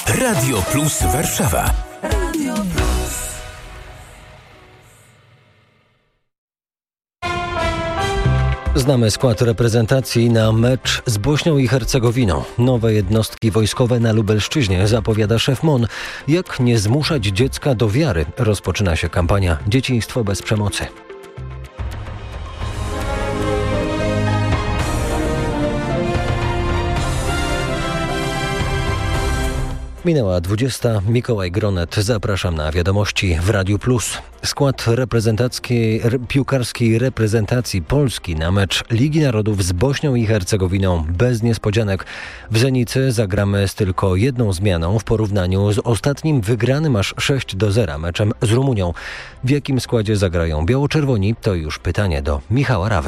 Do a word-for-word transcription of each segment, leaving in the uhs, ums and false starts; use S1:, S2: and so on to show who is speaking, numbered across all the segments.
S1: Radio Plus Warszawa. Radio Plus.
S2: Znamy skład reprezentacji na mecz z Bośnią i Hercegowiną. Nowe jednostki wojskowe na Lubelszczyźnie, zapowiada szef M O N. Jak nie zmuszać dziecka do wiary? Rozpoczyna się kampania Dzieciństwo bez przemocy. Minęła dwudziesta. Mikołaj Gronet. Zapraszam na wiadomości w Radiu Plus. Skład reprezentackiej, re, piłkarskiej reprezentacji Polski na mecz Ligi Narodów z Bośnią i Hercegowiną bez niespodzianek. W Zenicy zagramy z tylko jedną zmianą w porównaniu z ostatnim wygranym aż sześć do zera meczem z Rumunią. W jakim składzie zagrają biało-czerwoni? To już pytanie do Michała Rawy.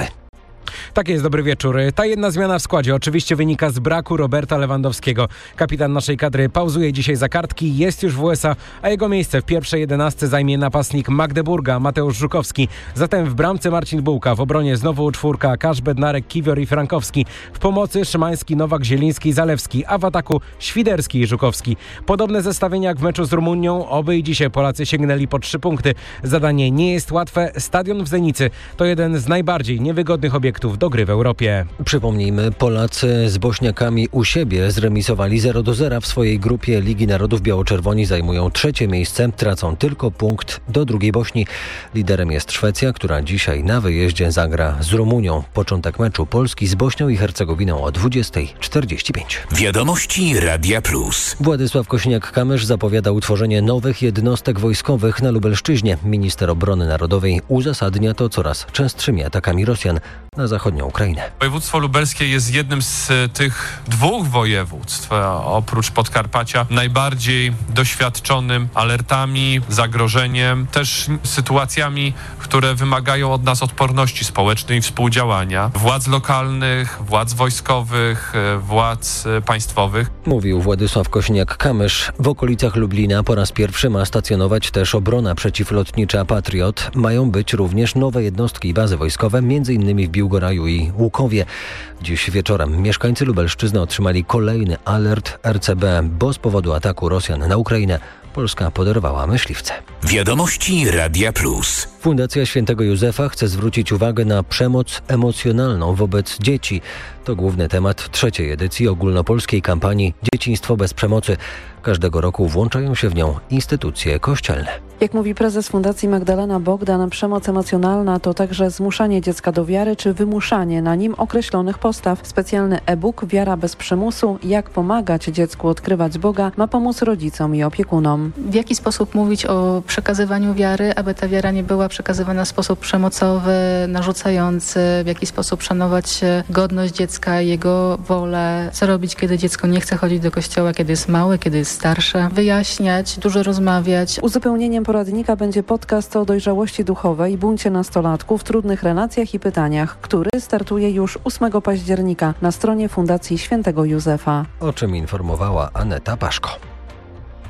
S3: Tak jest, dobry wieczór. Ta jedna zmiana w składzie oczywiście wynika z braku Roberta Lewandowskiego. Kapitan naszej kadry pauzuje dzisiaj za kartki, jest już w U S A, a jego miejsce w pierwszej jedenastce zajmie napastnik Magdeburga Mateusz Żukowski. Zatem w bramce Marcin Bułka, w obronie znowu czwórka Kasz, Bednarek, Kiwior i Frankowski. W pomocy Szymański, Nowak, Zieliński, Zalewski, a w ataku Świderski i Żukowski. Podobne zestawienia jak w meczu z Rumunią, oby i dzisiaj Polacy sięgnęli po trzy punkty. Zadanie nie jest łatwe. Stadion w Zenicy to jeden z najbardziej niewygodnych obiektów do gry w Europie.
S2: Przypomnijmy, Polacy z Bośniakami u siebie zremisowali zero do zera w swojej grupie Ligi Narodów. Biało-czerwoni zajmują trzecie miejsce, tracą tylko punkt do drugiej Bośni. Liderem jest Szwecja, która dzisiaj na wyjeździe zagra z Rumunią. Początek meczu Polski z Bośnią i Hercegowiną o dwudziesta czterdzieści pięć.
S1: Wiadomości Radia Plus.
S3: Władysław Kosiniak-Kamysz zapowiada utworzenie nowych jednostek wojskowych na Lubelszczyźnie. Minister Obrony Narodowej uzasadnia to coraz częstszymi atakami Rosjan na zachodnią Ukrainę.
S4: Województwo lubelskie jest jednym z tych dwóch województw, oprócz Podkarpacia, najbardziej doświadczonym alertami, zagrożeniem, też sytuacjami, które wymagają od nas odporności społecznej i współdziałania władz lokalnych, władz wojskowych, władz państwowych.
S2: Mówił Władysław Kosiniak-Kamysz. W okolicach Lublina po raz pierwszy ma stacjonować też obrona przeciwlotnicza Patriot. Mają być również nowe jednostki i bazy wojskowe, między innymi w Biłgoraju i Łukowie. Dziś wieczorem mieszkańcy Lubelszczyzny otrzymali kolejny alert R C B, bo z powodu ataku Rosjan na Ukrainę Polska poderwała myśliwce.
S1: Wiadomości Radia Plus.
S2: Fundacja Świętego Józefa chce zwrócić uwagę na przemoc emocjonalną wobec dzieci. To główny temat trzeciej edycji ogólnopolskiej kampanii Dzieciństwo bez przemocy. Każdego roku włączają się w nią instytucje kościelne.
S5: Jak mówi prezes Fundacji Magdalena Bogdan, przemoc emocjonalna to także zmuszanie dziecka do wiary czy wymuszanie na nim określonych postaw. Specjalny e-book Wiara bez przymusu, jak pomagać dziecku odkrywać Boga, ma pomóc rodzicom i opiekunom.
S6: W jaki sposób mówić o przekazywaniu wiary, aby ta wiara nie była przekazywana w sposób przemocowy, narzucający, w jaki sposób szanować godność dziecka, jego wolę, co robić, kiedy dziecko nie chce chodzić do kościoła, kiedy jest małe, kiedy jest starsze, wyjaśniać, dużo rozmawiać.
S5: Uzupełnieniem poradnika będzie podcast o dojrzałości duchowej, buncie nastolatków, trudnych relacjach i pytaniach, który startuje już ósmego października na stronie Fundacji Świętego Józefa.
S2: O czym informowała Aneta Paszko.